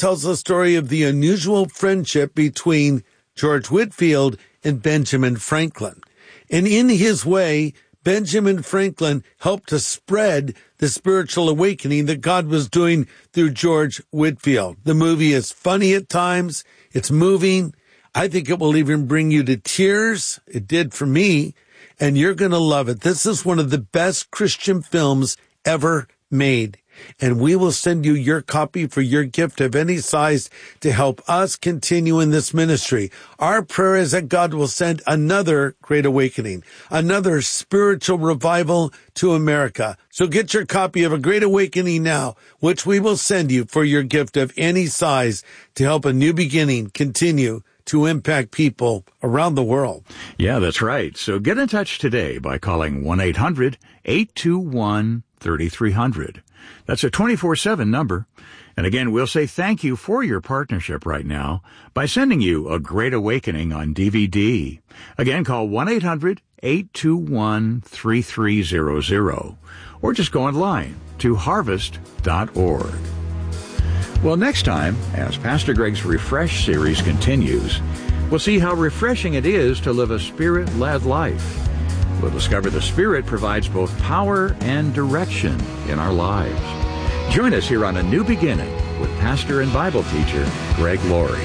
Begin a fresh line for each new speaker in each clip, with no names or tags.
tells the story of the unusual friendship between George Whitefield and Benjamin Franklin. And in his way, Benjamin Franklin helped to spread the spiritual awakening that God was doing through George Whitefield. The movie is funny at times. It's moving. I think it will even bring you to tears. It did for me. And you're going to love it. This is one of the best Christian films ever made. And we will send you your copy for your gift of any size to help us continue in this ministry. Our prayer is that God will send another great awakening, another spiritual revival to America. So get your copy of A Great Awakening now, which we will send you for your gift of any size to help a new beginning continue to impact people around the world.
Yeah, that's right. So get in touch today by calling 1-800-821-3300. That's a 24/7 number. And again, we'll say thank you for your partnership right now by sending you A Great Awakening on DVD. Again, call 1-800-821-3300 or just go online to harvest.org. Well, next time, as Pastor Greg's Refresh series continues, we'll see how refreshing it is to live a Spirit-led life. We'll discover the Spirit provides both power and direction in our lives. Join us here on A New Beginning with pastor and Bible teacher Greg Laurie.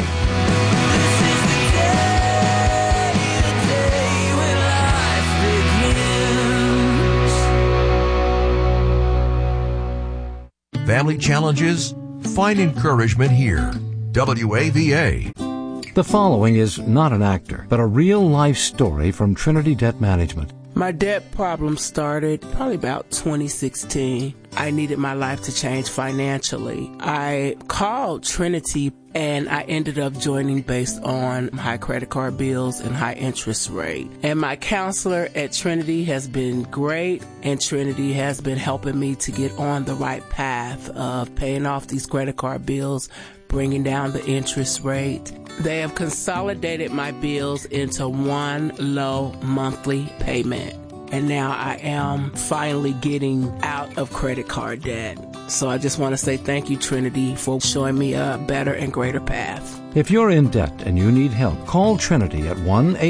Family challenges? Find encouragement here. WAVA.
The following is not an actor, but a real-life story from Trinity Debt Management.
My debt problem started probably about 2016. I needed my life to change financially. I called Trinity and I ended up joining based on high credit card bills and high interest rate. And my counselor at Trinity has been great, and Trinity has been helping me to get on the right path of paying off these credit card bills, bringing down the interest rate. They have consolidated my bills into one low monthly payment. And now I am finally getting out of credit card debt. So I just want to say thank you, Trinity, for showing me a better and greater path.
If you're in debt and you need help, call Trinity at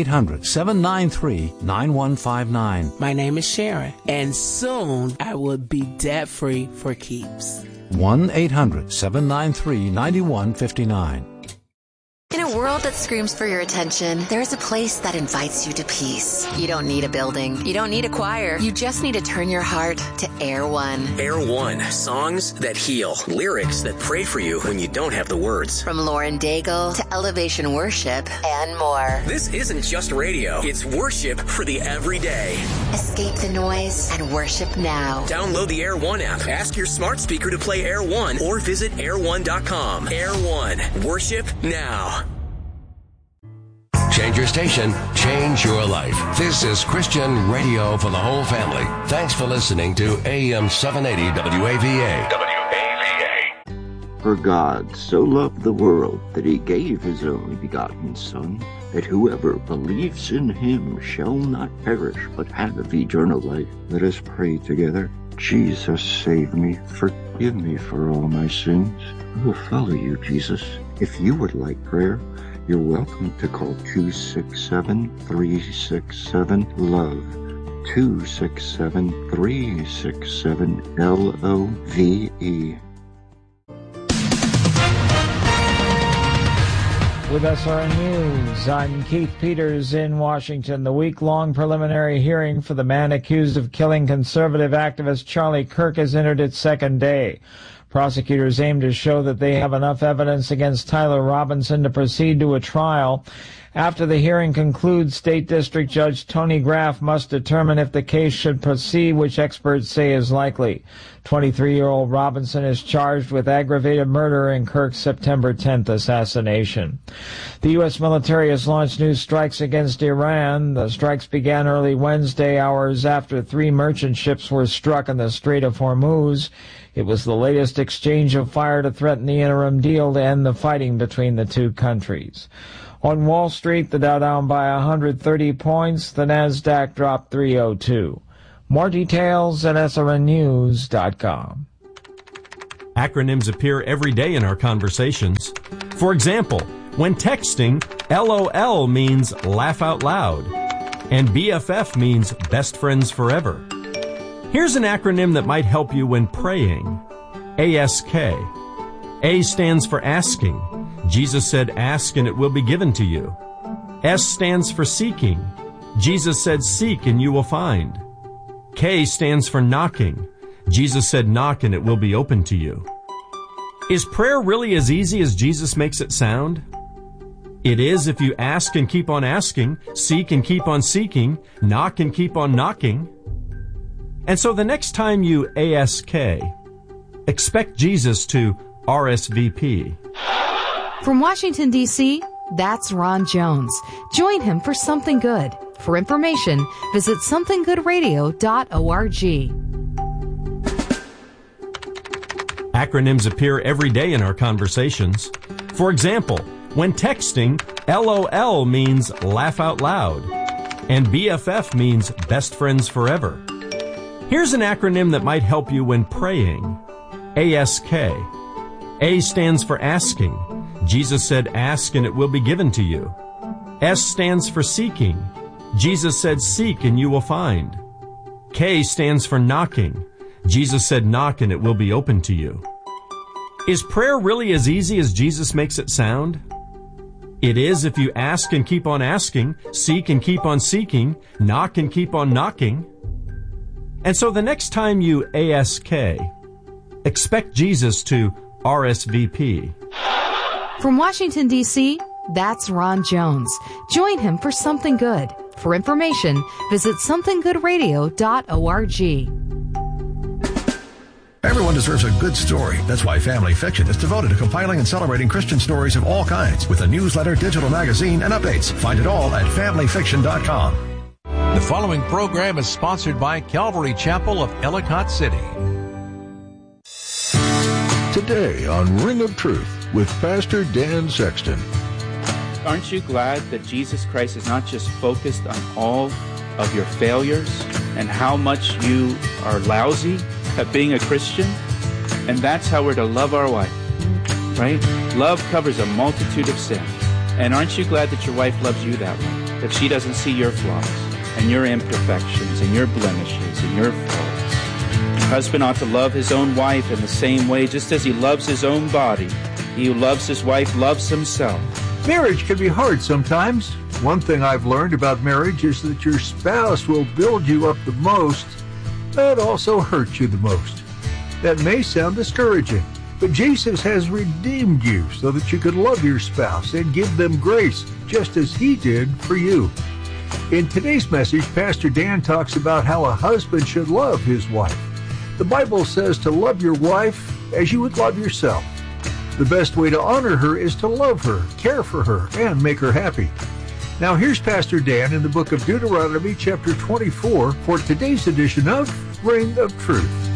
1-800-793-9159.
My name is Sharon, and soon I will be debt-free for keeps.
1-800-793-9159.
In a world that screams for your attention, there's a place that invites you to peace. You don't need a building. You don't need a choir. You just need to turn your heart to Air One.
Air One. Songs that heal. Lyrics that pray for you when you don't have the words.
From Lauren Daigle to Elevation Worship and more.
This isn't just radio. It's worship for the everyday.
Escape the noise and worship now.
Download the Air One app. Ask your smart speaker to play Air One or visit air1.com. Air One. Worship now.
Change your station, change your life. This is Christian radio for the whole family. Thanks for listening to AM 780 WAVA.
For God so loved the world that he gave his only begotten Son, that whoever believes in him shall not perish but have eternal life. Let us pray together. Jesus, save me. Forgive me for all my sins. I will follow you, Jesus. If you would like prayer, you're welcome to call 267-367-LOVE. 267-367-LOVE.
With SRN News, I'm Keith Peters in Washington. The week-long preliminary hearing for the man accused of killing conservative activist Charlie Kirk has entered its second day. Prosecutors aim to show that they have enough evidence against Tyler Robinson to proceed to a trial. After the hearing concludes, State District Judge Tony Graff must determine if the case should proceed, which experts say is likely. 23-year-old Robinson is charged with aggravated murder in Kirk's September 10th assassination. The U.S. military has launched new strikes against Iran. The strikes began early Wednesday, hours after 3 merchant ships were struck in the Strait of Hormuz. It was the latest exchange of fire to threaten the interim deal to end the fighting between the two countries. On Wall Street, the Dow down by 130 points. The Nasdaq dropped 302. More details at srnnews.com.
Acronyms appear every day in our conversations. For example, when texting, LOL means laugh out loud, and BFF means best friends forever. Here's an acronym that might help you when praying. ASK. A stands for asking. Jesus said, ask and it will be given to you. S stands for seeking. Jesus said, seek and you will find. K stands for knocking. Jesus said, knock and it will be open to you. Is prayer really as easy as Jesus makes it sound? It is if you ask and keep on asking, seek and keep on seeking, knock and keep on knocking. And so the next time you ASK, expect Jesus to RSVP.
From Washington, D.C., that's Ron Jones. Join him for Something Good. For information, visit somethinggoodradio.org.
Acronyms appear every day in our conversations. For example, when texting, LOL means laugh out loud, and BFF means best friends forever. Here's an acronym that might help you when praying. ASK. A stands for asking. Jesus said, ask and it will be given to you. S stands for seeking. Jesus said, seek and you will find. K stands for knocking. Jesus said, knock and it will be open to you. Is prayer really as easy as Jesus makes it sound? It is if you ask and keep on asking, seek and keep on seeking, knock and keep on knocking. And so the next time you ASK, expect Jesus to RSVP.
From Washington, D.C., that's Ron Jones. Join him for Something Good. For information, visit somethinggoodradio.org.
Everyone deserves a good story. That's why Family Fiction is devoted to compiling and celebrating Christian stories of all kinds with a newsletter, digital magazine, and updates. Find it all at familyfiction.com.
The following program is sponsored by Calvary Chapel of Ellicott City.
Today on Ring of Truth with Pastor Dan Sexton.
Aren't you glad that Jesus Christ is not just focused on all of your failures and how much you are lousy at being a Christian? And that's how we're to love our wife, right? Love covers a multitude of sins. And aren't you glad that your wife loves you that way? That she doesn't see your flaws and your imperfections and your blemishes and your faults. A husband ought to love his own wife in the same way, just as he loves his own body. He who loves his wife loves himself.
Marriage can be hard sometimes. One thing I've learned about marriage is that your spouse will build you up the most, but also hurt you the most. That may sound discouraging, but Jesus has redeemed you so that you could love your spouse and give them grace, just as he did for you. In today's message, Pastor Dan talks about how a husband should love his wife. The Bible says to love your wife as you would love yourself. The best way to honor her is to love her, care for her, and make her happy. Now here's Pastor Dan in the book of Deuteronomy chapter 24 for today's edition of Ring of Truth.